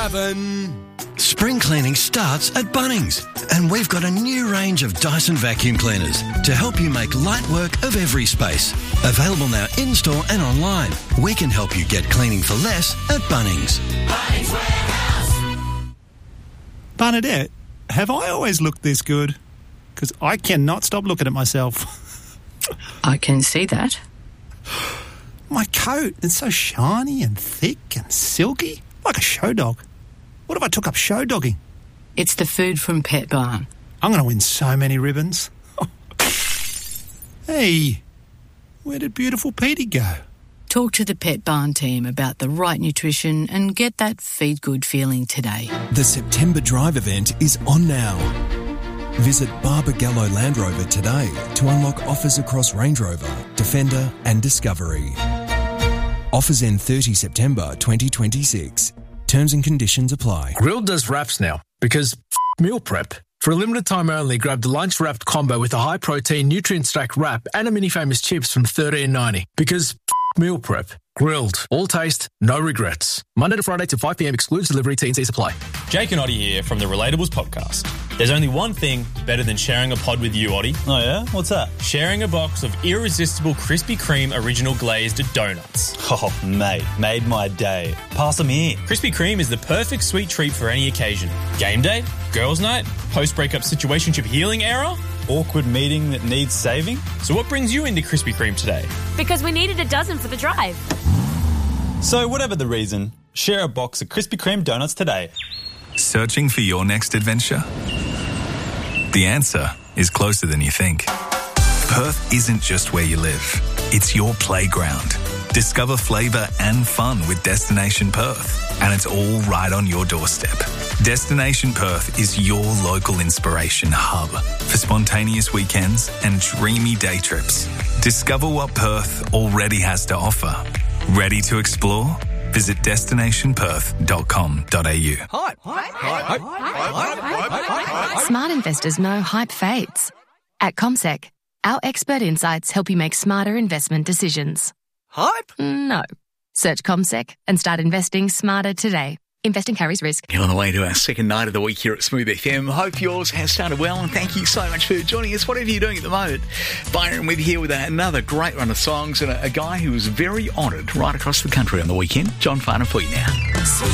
Gavin. Spring cleaning starts at Bunnings, and we've got a new range of Dyson vacuum cleaners to help you make light work of every space. Available now in-store and online. We can help you get cleaning for less at Bunnings. Bunnings Warehouse. Bernadette, have I always looked this good? Because I cannot stop looking at myself. I can see that. My coat, it's so shiny and thick and silky, like a show dog. What if I took up show dogging? It's the food from Pet Barn. I'm going to win so many ribbons. Hey, where did beautiful Petey go? Talk to the Pet Barn team about the right nutrition and get that feed good feeling today. The September Drive event is on now. Visit Barbagallo Land Rover today to unlock offers across Range Rover, Defender and Discovery. Offers end 30 September 2026. Terms and conditions apply. Grill'd does wraps now because meal prep. For a limited time only, grab the lunch wrapped combo with a high protein nutrient stacked wrap and a mini famous chips from $13.90 because meal prep. Grilled. All taste, no regrets. Monday to Friday to 5 p.m. excludes delivery. T&C supply. Jake and Oddie here from the Relatables podcast. There's only one thing better than sharing a pod with you, Oddie. Oh, yeah? What's that? Sharing a box of irresistible Krispy Kreme original glazed donuts. Oh, mate, made my day. Pass them here. Krispy Kreme is the perfect sweet treat for any occasion. Game day, girls' night, post-breakup situationship healing era, awkward meeting that needs saving. So what brings you into Krispy Kreme today? Because we needed a dozen for the drive. So whatever the reason, share a box of Krispy Kreme donuts today. Searching for your next adventure? The answer is closer than you think. Perth isn't just where you live, it's your playground. Discover flavour and fun with Destination Perth, and it's all right on your doorstep. Destination Perth is your local inspiration hub for spontaneous weekends and dreamy day trips. Discover what Perth already has to offer. Ready to explore? Visit destinationperth.com.au. Smart investors know hype fades. At CommSec, our expert insights help you make smarter investment decisions. Hype? No. Search CommSec and start investing smarter today. Investing carries risk. You're on the way to our second night of the week here at Smooth FM. Hope yours has started well, and thank you so much for joining us, whatever you're doing at the moment. Byron with you here with another great run of songs and a guy who was very honoured right across the country on the weekend. John Farnham for you now.